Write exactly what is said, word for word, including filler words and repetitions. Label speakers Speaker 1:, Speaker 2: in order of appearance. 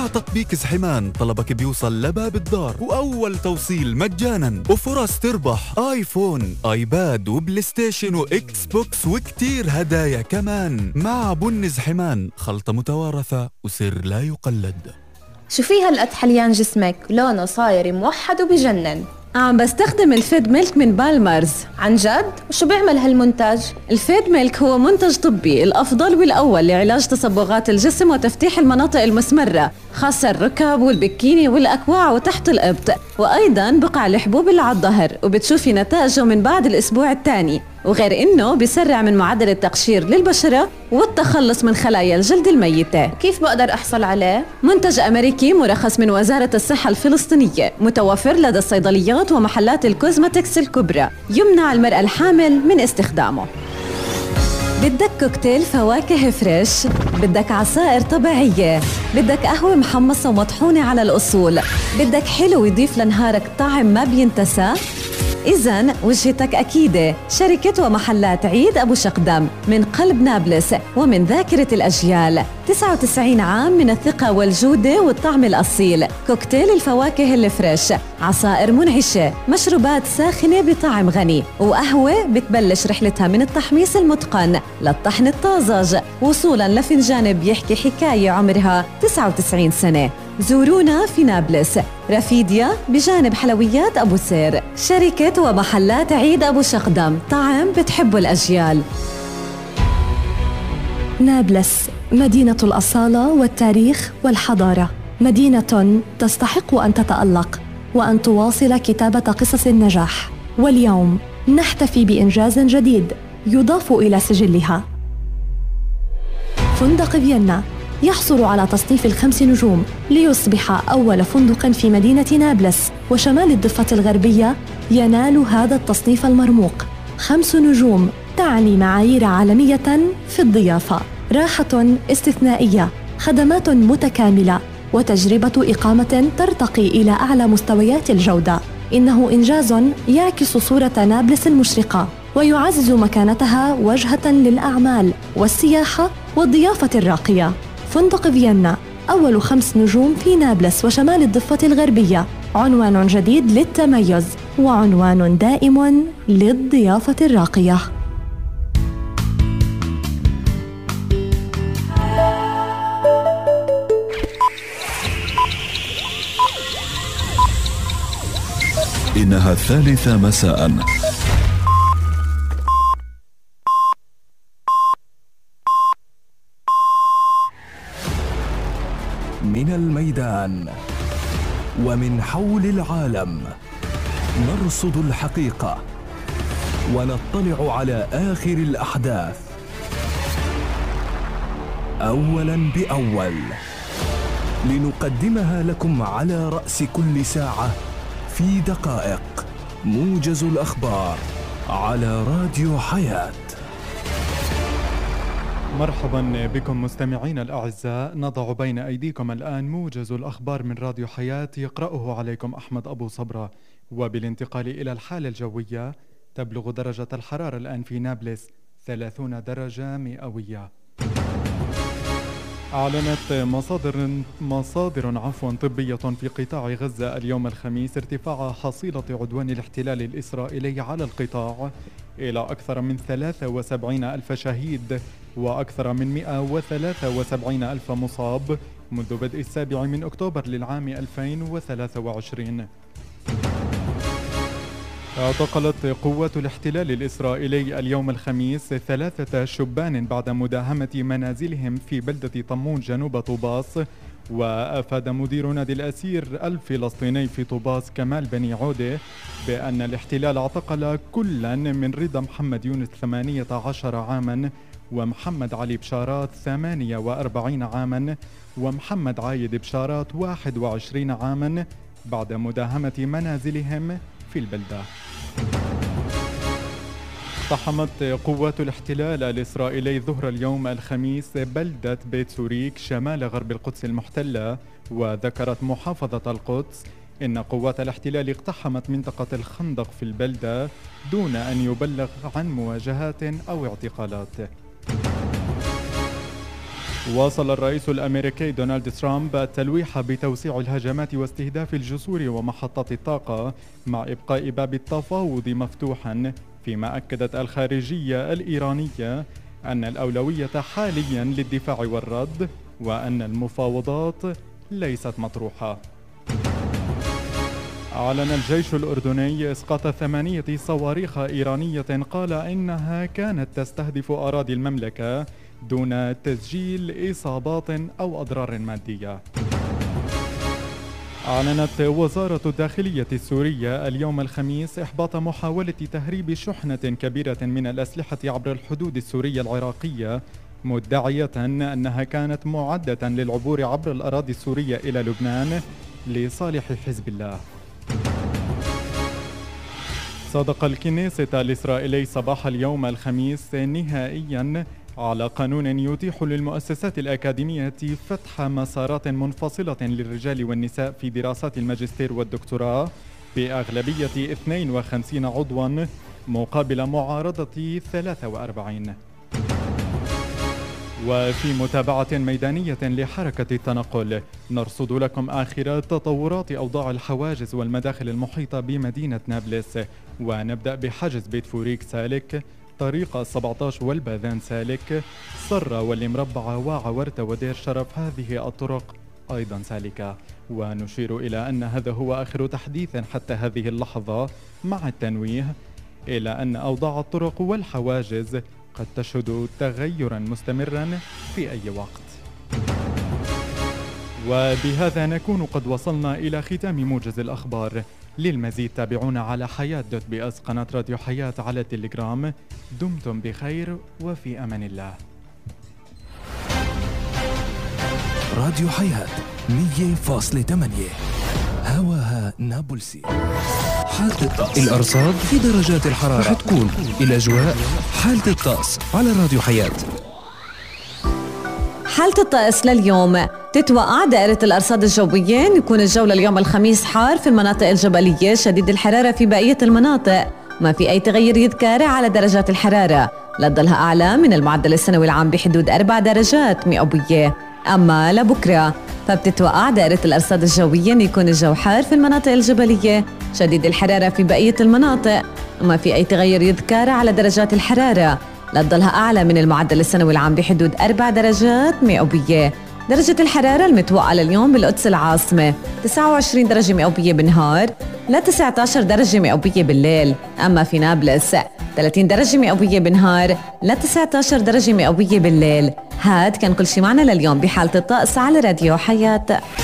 Speaker 1: مع تطبيق زحمان طلبك بيوصل لباب الدار وأول توصيل مجانا وفرص تربح آيفون آيباد وبلاي ستيشن وإكس بوكس وكتير هدايا كمان. مع بن زحمان خلطة متوارثة وسر لا يقلد.
Speaker 2: شو في هالقد حليان جسمك؟ لونه صاير موحد وبجنن.
Speaker 3: عم بستخدم الفيد ميلك من بالمرز.
Speaker 2: عن جد؟ وشو بيعمل هالمنتج؟
Speaker 3: الفيد ميلك هو منتج طبي الأفضل والأول لعلاج تصبغات الجسم وتفتيح المناطق المسمرة، خاصة الركب والبكيني والأكواع وتحت الإبط، وأيضاً بقع الحبوب اللي على الظهر، وبتشوفي نتائجه من بعد الأسبوع الثاني. وغير إنه بيسرع من معدل التقشير للبشرة والتخلص من خلايا الجلد الميتة.
Speaker 2: كيف بقدر أحصل عليه؟
Speaker 3: منتج أمريكي مرخص من وزارة الصحة الفلسطينية، متوفر لدى الصيدليات ومحلات الكوزماتكس الكبرى، يمنع المرأة الحامل من استخدامه. بدك كوكتيل فواكه فريش، بدك عصائر طبيعية، بدك قهوة محمصة ومطحونة على الأصول، بدك حلو يضيف لنهارك طعم ما بينتسى؟ إذن وجهتك أكيدة، شركة ومحلات عيد أبو شقدم من قلب نابلس ومن ذاكرة الأجيال. تسعة وتسعين عام من الثقة والجودة والطعم الأصيل. كوكتيل الفواكه الفريش، عصائر منعشة، مشروبات ساخنة بطعم غني، وقهوة بتبلش رحلتها من التحميص المتقن للطحن الطازج وصولاً لفنجان بيحكي حكاية عمرها تسعة وتسعين سنة. زورونا في نابلس، رفيديا بجانب حلويات أبو سير. شركة ومحلات عيد أبو شقدم، طعم بتحبه الأجيال.
Speaker 4: نابلس، مدينة الأصالة والتاريخ والحضارة، مدينة تستحق أن تتألق وأن تواصل كتابة قصص النجاح. واليوم نحتفي بإنجاز جديد يضاف إلى سجلها. فندق فيينا يحصل على تصنيف الخمس نجوم ليصبح أول فندق في مدينة نابلس وشمال الضفة الغربية ينال هذا التصنيف المرموق. خمس نجوم تعني معايير عالمية في الضيافة، راحة استثنائية، خدمات متكاملة، وتجربة إقامة ترتقي إلى أعلى مستويات الجودة. إنه إنجاز يعكس صورة نابلس المشرقة ويعزز مكانتها وجهة للأعمال والسياحة والضيافة الراقية. فندق فيينا، أول خمس نجوم في نابلس وشمال الضفة الغربية، عنوان جديد للتميز وعنوان دائم للضيافة الراقية.
Speaker 5: إنها الثالثة مساءً. من الميدان ومن حول العالم نرصد الحقيقة ونطلع على آخر الأحداث أولاً بأول، لنقدمها لكم على رأس كل ساعة في دقائق. موجز الأخبار على راديو حياة.
Speaker 6: مرحبا بكم مستمعين الأعزاء، نضع بين أيديكم الآن موجز الأخبار من راديو حياة، يقرأه عليكم أحمد أبو صبرة. وبالانتقال إلى الحالة الجوية، تبلغ درجة الحرارة الآن في نابلس ثلاثين درجة مئوية. أعلنت مصادر مصادر عفوا طبية في قطاع غزة اليوم الخميس ارتفاع حصيلة عدوان الاحتلال الإسرائيلي على القطاع إلى أكثر من ثلاثة وسبعين ألف شهيد وأكثر من مئة وثلاثة وسبعين ألف مصاب منذ بدء السابع من أكتوبر للعام ألفين وثلاثة وعشرين. اعتقلت قوات الاحتلال الإسرائيلي اليوم الخميس ثلاثة شبان بعد مداهمة منازلهم في بلدة طمون جنوب طوباس. وأفاد مدير نادي الأسير الفلسطيني في طوباس كمال بني عودة بأن الاحتلال اعتقل كلا من رضا محمد يونس ثمانية عشر عاما ومحمد علي بشارات ثمانية وأربعين عاما ومحمد عايد بشارات واحد وعشرين عاما بعد مداهمة منازلهم في البلدة. اقتحمت قوات الاحتلال الإسرائيلي ظهر اليوم الخميس بلدة بيت سوريك شمال غرب القدس المحتلة. وذكرت محافظة القدس إن قوات الاحتلال اقتحمت منطقة الخندق في البلدة دون أن يبلغ عن مواجهات أو اعتقالات. واصل الرئيس الأمريكي دونالد ترامب التلويح بتوسيع الهجمات واستهداف الجسور ومحطات الطاقة مع إبقاء باب التفاوض مفتوحا، فيما أكدت الخارجية الإيرانية أن الأولوية حاليا للدفاع والرد، وأن المفاوضات ليست مطروحة. أعلن الجيش الأردني إسقاط ثمانية صواريخ إيرانية قال إنها كانت تستهدف أراضي المملكة دون تسجيل إصابات أو أضرار مادية. أعلنت وزارة الداخلية السورية اليوم الخميس إحباط محاولة تهريب شحنة كبيرة من الأسلحة عبر الحدود السورية العراقية، مدعية أنها كانت معدة للعبور عبر الأراضي السورية إلى لبنان لصالح حزب الله. صادق الكنيست الإسرائيلي صباح اليوم الخميس نهائياً على قانون يتيح للمؤسسات الأكاديمية فتح مسارات منفصلة للرجال والنساء في دراسات الماجستير والدكتوراه بأغلبية اثنين وخمسين عضواً مقابل معارضة ثلاثة وأربعين. وفي متابعة ميدانية لحركة التنقل نرصد لكم آخر تطورات أوضاع الحواجز والمداخل المحيطة بمدينة نابلس، ونبدأ بحجز بيت فوريك سالك، طريق سبعة عشر والباذان سالك، صرة والمربعة وعورت ودير شرف، هذه الطرق أيضا سالكة. ونشير إلى أن هذا هو آخر تحديث حتى هذه اللحظة، مع التنويه إلى أن أوضاع الطرق والحواجز قد تشهد تغيرا مستمرا في أي وقت. وبهذا نكون قد وصلنا إلى ختام موجز الأخبار. للمزيد تابعونا على حياة دوت بي اس قناة راديو حياة على التليجرام. دمتم بخير وفي أمان الله.
Speaker 5: راديو حياة مية فاصلة ثمانية هواها نابلسي. حالة الطقس، الأرصاد في درجات الحرارة رح تكون الأجواء. حالة الطقس على راديو حياة.
Speaker 3: حالة الطقس لليوم تتوقع دائرة الأرصاد الجوية يكون الجو لليوم الخميس حار في المناطق الجبلية، شديد الحرارة في بقية المناطق، ما في أي تغير يذكر على درجات الحرارة، لا تضلها أعلى من المعدل السنوي العام بحدود أربع درجات مئوية. أما لبكرة فبتتوقع دائرة الأرصاد الجوية يكون الجو حار في المناطق الجبلية، شديد الحرارة في بقية المناطق، وما في أي تغير يذكر على درجات الحرارة، لا تضلها أعلى من المعدل السنوي العام بحدود أربع درجات مئوية. درجة الحرارة المتوقعة لليوم بالقدس العاصمة تسعة وعشرين درجة مئوية بالنهار ل تسعة عشر درجة مئوية بالليل. أما في نابلس ثلاثين درجة مئوية بالنهار ل تسعة عشر درجة مئوية بالليل. هاد كان كل شي معنا لليوم بحالة الطقس على راديو حياة.